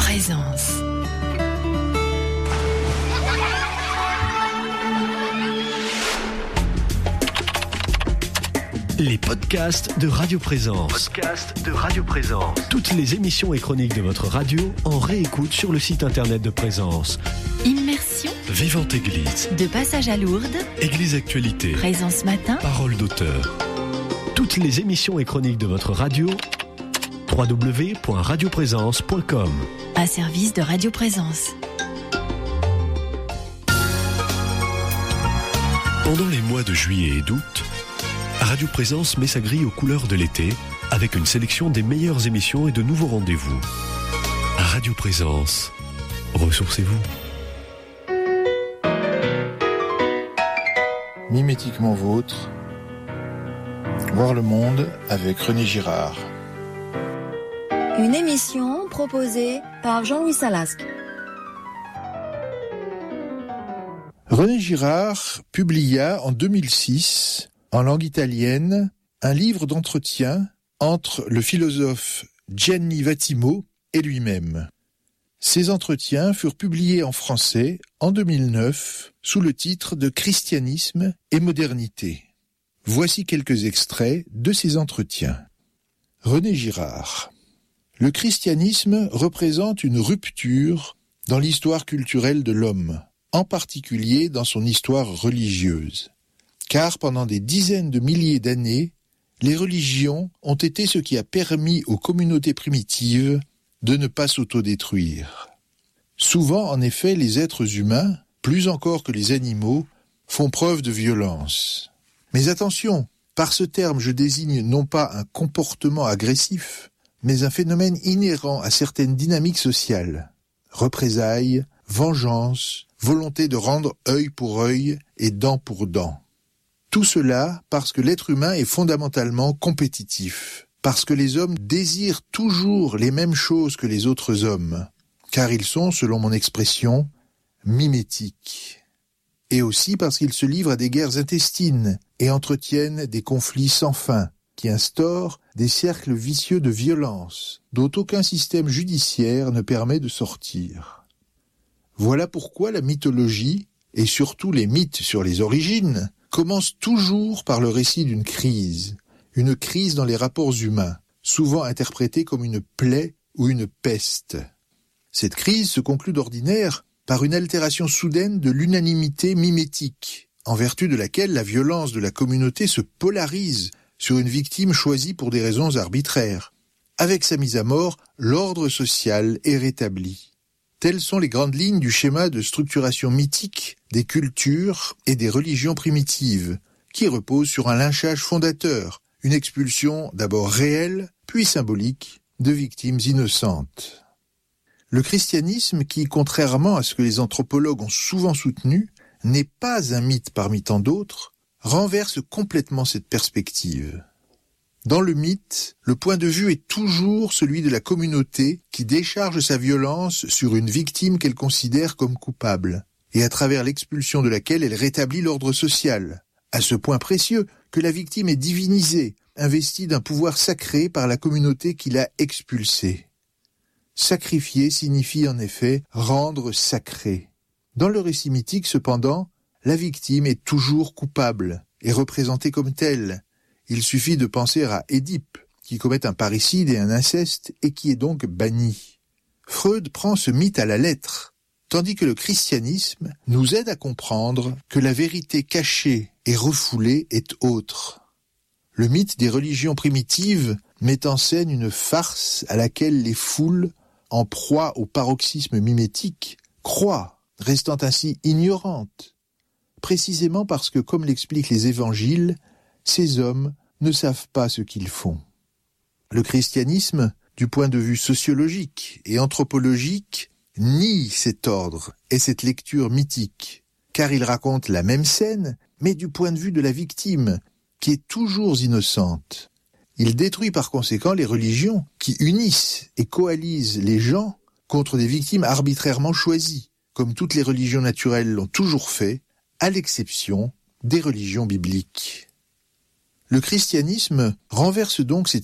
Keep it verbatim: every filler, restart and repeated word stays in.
Présence. Les podcasts de Radio Présence. Podcasts de Radio Présence. Toutes les émissions et chroniques de votre radio en réécoute sur le site internet de Présence. Immersion. Vivante Église. De passage à Lourdes. Église Actualité. Présence Matin. Parole d'auteur. Toutes les émissions et chroniques de votre radio. w w w point radio présence point com. Un service de Radio Présence. Pendant les mois de juillet et d'août, Radio Présence met sa grille aux couleurs de l'été avec une sélection des meilleures émissions et de nouveaux rendez-vous. Radio Présence, ressourcez-vous. Mimétiquement vôtre, voir le monde avec René Girard. Une émission proposée par Jean-Louis Salasque. René Girard publia en deux mille six, en langue italienne, un livre d'entretien entre le philosophe Gianni Vattimo et lui-même. Ces entretiens furent publiés en français en deux mille neuf sous le titre de Christianisme et modernité. Voici quelques extraits de ces entretiens. René Girard. Le christianisme représente une rupture dans l'histoire culturelle de l'homme, en particulier dans son histoire religieuse. Car pendant des dizaines de milliers d'années, les religions ont été ce qui a permis aux communautés primitives de ne pas s'autodétruire. Souvent, en effet, les êtres humains, plus encore que les animaux, font preuve de violence. Mais attention, par ce terme, je désigne non pas un comportement agressif, mais un phénomène inhérent à certaines dynamiques sociales. Représailles, vengeance, volonté de rendre œil pour œil et dent pour dent. Tout cela parce que l'être humain est fondamentalement compétitif, parce que les hommes désirent toujours les mêmes choses que les autres hommes, car ils sont, selon mon expression, mimétiques. Et aussi parce qu'ils se livrent à des guerres intestines et entretiennent des conflits sans fin, qui instaurent des cercles vicieux de violence, dont aucun système judiciaire ne permet de sortir. Voilà pourquoi la mythologie, et surtout les mythes sur les origines, commence toujours par le récit d'une crise, une crise dans les rapports humains, souvent interprétée comme une plaie ou une peste. Cette crise se conclut d'ordinaire par une altération soudaine de l'unanimité mimétique, en vertu de laquelle la violence de la communauté se polarise sur une victime choisie pour des raisons arbitraires. Avec sa mise à mort, l'ordre social est rétabli. Telles sont les grandes lignes du schéma de structuration mythique des cultures et des religions primitives, qui repose sur un lynchage fondateur, une expulsion d'abord réelle, puis symbolique, de victimes innocentes. Le christianisme qui, contrairement à ce que les anthropologues ont souvent soutenu, n'est pas un mythe parmi tant d'autres, renverse complètement cette perspective. Dans le mythe, le point de vue est toujours celui de la communauté qui décharge sa violence sur une victime qu'elle considère comme coupable, et à travers l'expulsion de laquelle elle rétablit l'ordre social, à ce point précieux que la victime est divinisée, investie d'un pouvoir sacré par la communauté qui l'a expulsée. Sacrifier signifie en effet rendre sacré. Dans le récit mythique, cependant, la victime est toujours coupable et représentée comme telle. Il suffit de penser à Édipe, qui commet un parricide et un inceste et qui est donc banni. Freud prend ce mythe à la lettre, tandis que le christianisme nous aide à comprendre que la vérité cachée et refoulée est autre. Le mythe des religions primitives met en scène une farce à laquelle les foules, en proie au paroxysme mimétique, croient, restant ainsi ignorantes. Précisément parce que, comme l'expliquent les évangiles, ces hommes ne savent pas ce qu'ils font. Le christianisme, du point de vue sociologique et anthropologique, nie cet ordre et cette lecture mythique, car il raconte la même scène, mais du point de vue de la victime, qui est toujours innocente. Il détruit par conséquent les religions qui unissent et coalisent les gens contre des victimes arbitrairement choisies, comme toutes les religions naturelles l'ont toujours fait, à l'exception des religions bibliques. Le christianisme renverse donc cette